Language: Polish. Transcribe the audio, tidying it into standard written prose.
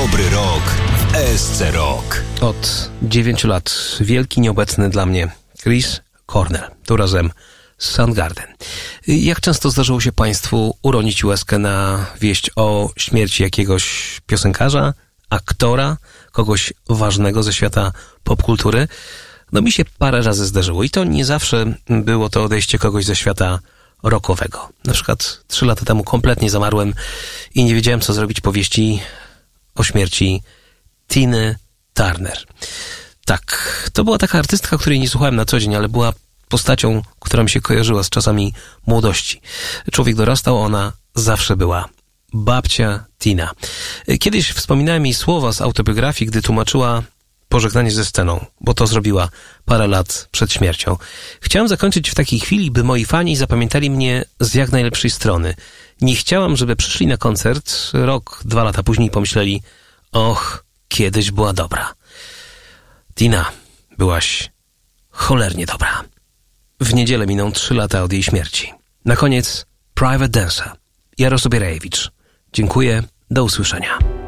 Dobry rok w ESC Rock. Od 9 lat wielki nieobecny dla mnie Chris Cornell, tu razem z Soundgarden. Jak często zdarzyło się Państwu uronić łezkę na wieść o śmierci jakiegoś piosenkarza, aktora, kogoś ważnego ze świata popkultury? No mi się parę razy zdarzyło i to nie zawsze było to odejście kogoś ze świata rockowego. Na przykład 3 lata temu kompletnie zamarłem i nie wiedziałem, co zrobić po wieści o śmierci Tiny Turner. Tak, to była taka artystka, której nie słuchałem na co dzień, ale była postacią, która mi się kojarzyła z czasami młodości. Człowiek dorastał, ona zawsze była babcia Tina. Kiedyś wspominałem jej słowa z autobiografii, gdy tłumaczyła pożegnanie ze sceną, bo to zrobiła parę lat przed śmiercią. Chciałem zakończyć w takiej chwili, by moi fani zapamiętali mnie z jak najlepszej strony. Nie chciałam, żeby przyszli na koncert rok, 2 lata później pomyśleli: och, kiedyś była dobra. Tina, byłaś cholernie dobra. W niedzielę miną 3 lata od jej śmierci. Na koniec Private Dancer. Jaroslaw Bierajewicz. Dziękuję, do usłyszenia.